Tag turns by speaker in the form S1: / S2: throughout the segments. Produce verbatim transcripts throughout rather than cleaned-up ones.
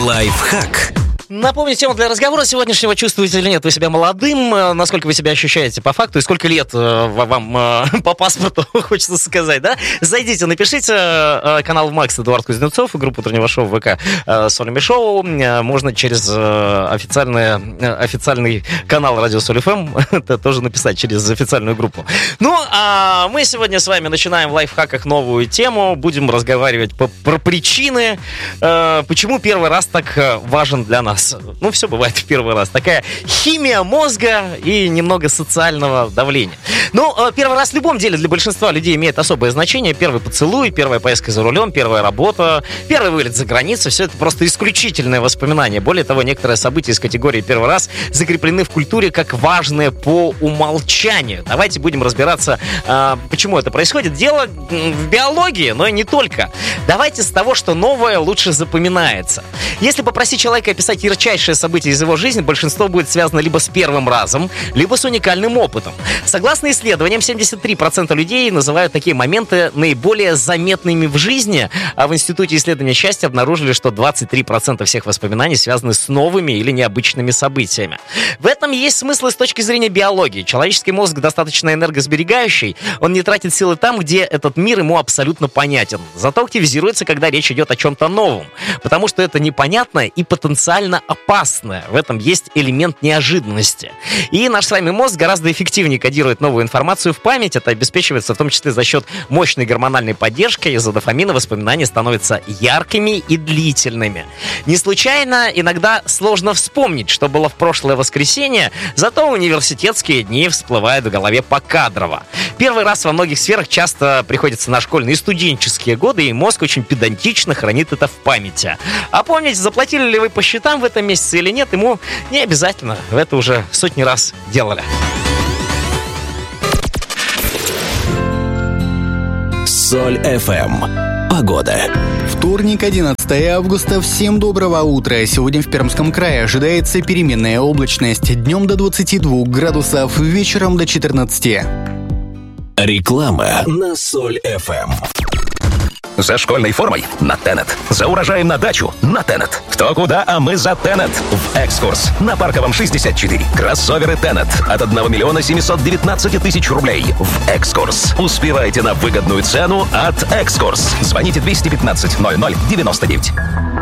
S1: Лайфхак.
S2: Напомню, тему для разговора сегодняшнего: чувствуете или нет вы себя молодым, насколько вы себя ощущаете по факту и сколько лет вам по паспорту, хочется сказать, да? Зайдите, напишите канал Макс Эдуард Кузнецов и группу утреннего шоу в ВК Солями Шоу. Можно через официальный, официальный канал Радио Соль эф эм это тоже написать через официальную группу. Ну, а мы сегодня с вами начинаем в лайфхаках новую тему. Будем разговаривать по, про причины, почему первый раз так важен для нас. Ну, все бывает в первый раз. Такая химия мозга и немного социального давления. Ну, первый раз в любом деле для большинства людей имеет особое значение. Первый поцелуй, первая поездка за рулем, первая работа, первый вылет за границу. Все это просто исключительное воспоминание. Более того, некоторые события из категории «первый раз» закреплены в культуре как важные по умолчанию. Давайте будем разбираться, почему это происходит. Дело в биологии, но и не только. Давайте с того, что новое лучше запоминается. Если попросить человека описать ярчайшее событие из его жизни, большинство будет связано либо с первым разом, либо с уникальным опытом. Согласно исследованиям, семьдесят три процента людей называют такие моменты наиболее заметными в жизни, а в Институте исследования счастья обнаружили, что двадцать три процента всех воспоминаний связаны с новыми или необычными событиями. В этом есть смысл и с точки зрения биологии. Человеческий мозг достаточно энергосберегающий, он не тратит силы там, где этот мир ему абсолютно понятен. Зато активизируется, когда речь идет о чем-то новом, потому что это непонятно и потенциально опасное. В этом есть элемент неожиданности. И наш с вами мозг гораздо эффективнее кодирует новую информацию в память. Это обеспечивается в том числе за счет мощной гормональной поддержки. Из-за дофамина воспоминания становятся яркими и длительными. Не случайно иногда сложно вспомнить, что было в прошлое воскресенье, зато университетские дни всплывают в голове покадрово. Первый раз во многих сферах часто приходится на школьные и студенческие годы, и мозг очень педантично хранит это в памяти. А помните, заплатили ли вы по счетам в этом месяце или нет, ему не обязательно. В это уже сотни раз делали.
S1: Соль эф эм. Погода.
S3: Вторник, одиннадцатое августа. Всем доброго утра. Сегодня в Пермском крае ожидается переменная облачность. Днем до двадцати двух градусов, вечером до четырнадцати.
S1: Реклама на Соль эф эм.
S4: За школьной формой на Тенет. За урожаем на дачу на Тенет. Кто куда, а мы за Тенет. В экскурс на Парковом шестьдесят четыре. Кроссоверы Тенет от одного миллиона семьсот девятнадцать тысяч рублей. В экскурс. Успевайте на выгодную цену от экскурс. Звоните двести пятнадцать ноль ноль девяносто девять.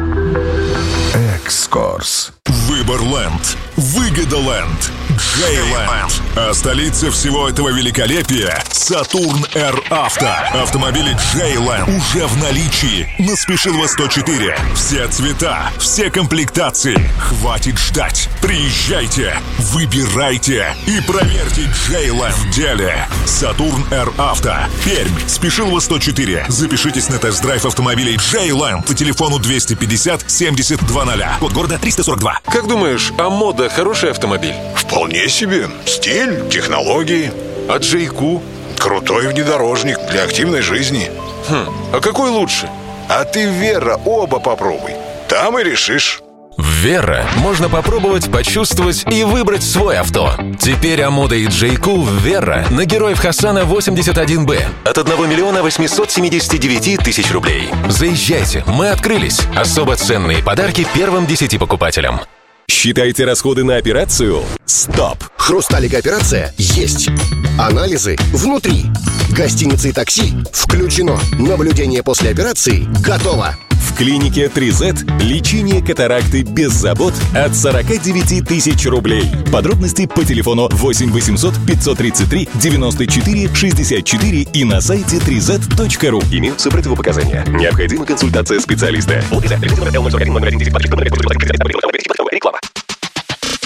S5: Экскурс. Выборленд. Выгодоленд. Джейленд. А столица всего этого великолепия — Сатурн Р Авто. Автомобили Джейленд уже в наличии на Спешилова сто четыре. Все цвета, все комплектации. Хватит ждать. Приезжайте, выбирайте и проверьте Джейленд в деле. Сатурн Р Авто. Пермь. Спешилова сто четыре. Запишитесь на тест-драйв автомобилей Джейленд по телефону двести пятьдесят семьдесят двадцать. Код города триста сорок два.
S6: Как думаешь, а мода хороший автомобиль?
S7: Вполне себе. Стиль, технологии.
S6: А Джейку?
S7: Крутой внедорожник для активной жизни.
S6: Хм, а какой лучше?
S7: А ты, Вера, оба попробуй. Там и решишь.
S8: В Верра можно попробовать, почувствовать и выбрать свой авто. Теперь Амода и Джейку в Верра на Героев Хасана восемьдесят один бэ от одного миллиона восемьсот семьдесят девять тысяч рублей. Заезжайте, мы открылись. Особо ценные подарки первым десяти покупателям.
S9: Считайте расходы на операцию? Стоп!
S10: Хрусталик операция есть. Анализы внутри. Гостиницы и такси включено. Наблюдение после операции готово.
S9: В клинике три зет лечение катаракты без забот от сорок девять тысяч рублей. Подробности по телефону восемь восемьсот пятьсот тридцать три девяносто четыре шестьдесят четыре и на сайте три зет точка ру. Имеются противопоказания. Необходима консультация специалиста.